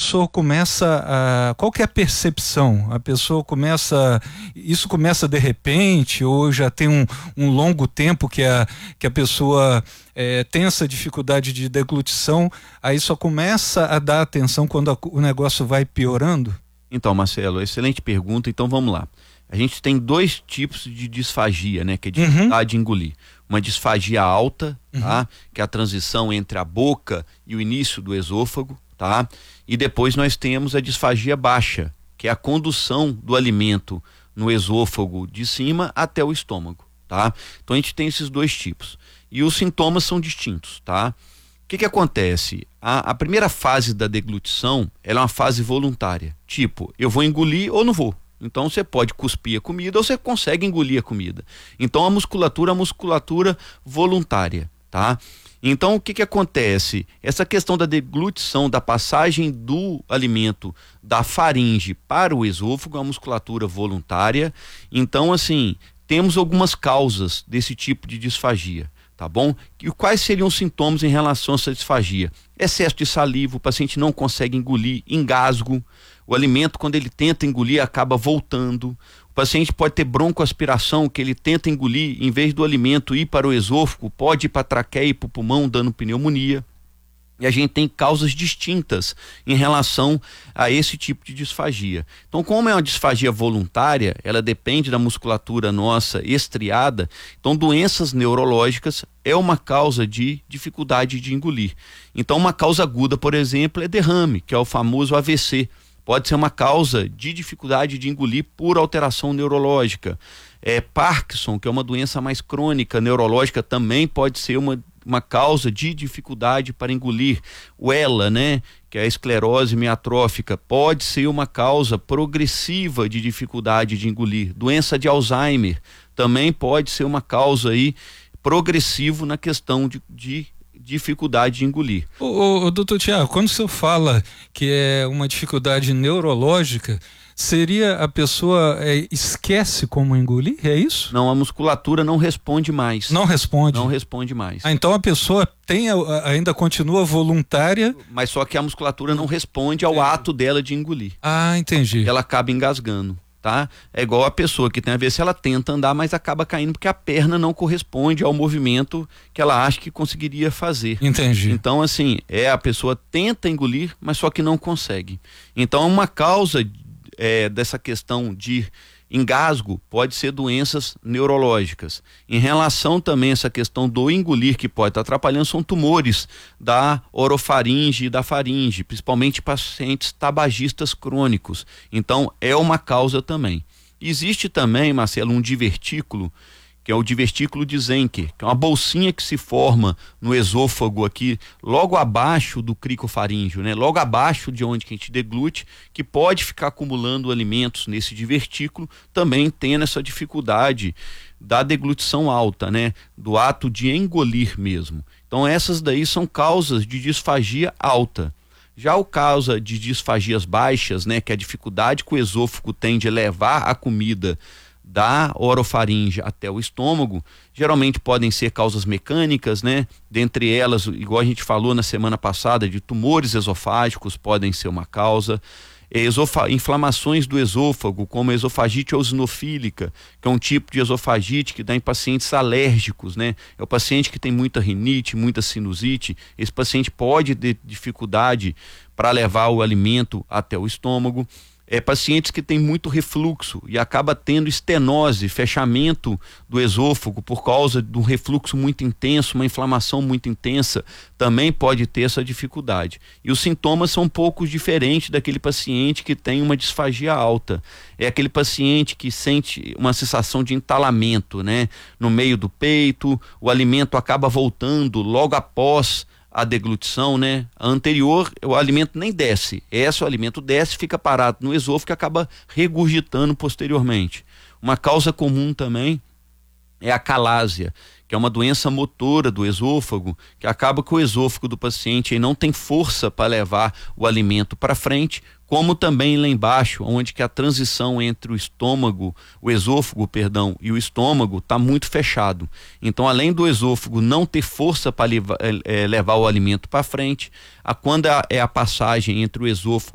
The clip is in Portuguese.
pessoa começa qual que é a percepção? A pessoa isso começa de repente ou já tem um longo tempo que a pessoa tem essa dificuldade de deglutição, aí só começa a dar atenção quando o negócio vai piorando? Então, Marcelo, excelente pergunta. Então vamos lá. A gente tem dois tipos de disfagia, né? Que é dificuldade de engolir. Uma disfagia alta, tá? Que é a transição entre a boca e o início do esôfago, tá? E depois nós temos a disfagia baixa, que é a condução do alimento no esôfago de cima até o estômago, tá? Então a gente tem esses dois tipos. E os sintomas são distintos, tá? O que acontece? A primeira fase da deglutição, ela é uma fase voluntária. Tipo, eu vou engolir ou não vou. Então você pode cuspir a comida ou você consegue engolir a comida. Então a musculatura voluntária, tá? Então o que acontece? Essa questão da deglutição, da passagem do alimento da faringe para o esôfago, é uma musculatura voluntária. Então assim, temos algumas causas desse tipo de disfagia, tá bom? E quais seriam os sintomas em relação a essa disfagia? Excesso de saliva, o paciente não consegue engolir, engasgo. O alimento, quando ele tenta engolir, acaba voltando. O paciente pode ter broncoaspiração, que ele tenta engolir, em vez do alimento ir para o esôfago, pode ir para a traqueia e para o pulmão, dando pneumonia. E a gente tem causas distintas em relação a esse tipo de disfagia. Então, como é uma disfagia voluntária, ela depende da musculatura nossa estriada. Então, doenças neurológicas é uma causa de dificuldade de engolir. Então, uma causa aguda, por exemplo, é derrame, que é o famoso AVC. Pode ser uma causa de dificuldade de engolir por alteração neurológica. Parkinson, que é uma doença mais crônica, neurológica, também pode ser uma causa de dificuldade para engolir. O ELA, né, que é a esclerose miotrófica, pode ser uma causa progressiva de dificuldade de engolir. Doença de Alzheimer também pode ser uma causa aí progressivo na questão de dificuldade de engolir. Doutor Tiago, quando o senhor fala que é uma dificuldade neurológica, seria a pessoa esquece como engolir, é isso? Não, a musculatura não responde mais. Não responde? Não responde mais. Então a pessoa ainda continua voluntária, mas só que a musculatura não responde ao ato dela de engolir. Entendi. Ela acaba engasgando. Tá? É igual a pessoa que tem AVC, ela tenta andar, mas acaba caindo porque a perna não corresponde ao movimento que ela acha que conseguiria fazer. Entendi. Então, assim, a pessoa tenta engolir, mas só que não consegue. Então, uma causa dessa questão de engasgo pode ser doenças neurológicas. Em relação também a essa questão do engolir, que pode estar atrapalhando, são tumores da orofaringe e da faringe, principalmente pacientes tabagistas crônicos. Então é uma causa também. Existe também, Marcelo, um divertículo, que é o divertículo de Zenker, que é uma bolsinha que se forma no esôfago aqui, logo abaixo do cricofaríngeo, né? Logo abaixo de onde que a gente deglute, que pode ficar acumulando alimentos nesse divertículo, também tendo essa dificuldade da deglutição alta, né? Do ato de engolir mesmo. Então essas daí são causas de disfagia alta. Já o causa de disfagias baixas, né? Que é a dificuldade que o esôfago tem de levar a comida da orofaringe até o estômago, geralmente podem ser causas mecânicas, né? Dentre elas, igual a gente falou na semana passada, de tumores esofágicos podem ser uma causa. Inflamações do esôfago, como a esofagite eosinofílica, que é um tipo de esofagite que dá em pacientes alérgicos, né? É o paciente que tem muita rinite, muita sinusite. Esse paciente pode ter dificuldade para levar o alimento até o estômago. Pacientes que têm muito refluxo e acaba tendo estenose, fechamento do esôfago por causa de um refluxo muito intenso, uma inflamação muito intensa, também pode ter essa dificuldade. E os sintomas são um pouco diferentes daquele paciente que tem uma disfagia alta. É aquele paciente que sente uma sensação de entalamento, né? No meio do peito, o alimento acaba voltando logo após a deglutição, né? A anterior, o alimento nem desce. O alimento desce, fica parado no esôfago e acaba regurgitando posteriormente. Uma causa comum também é a calásia, que é uma doença motora do esôfago, que acaba que o esôfago do paciente aí não tem força para levar o alimento para frente, como também lá embaixo, onde que a transição entre o esôfago, e o estômago está muito fechado. Então, além do esôfago não ter força para levar o alimento para frente, quando é a passagem entre o esôfago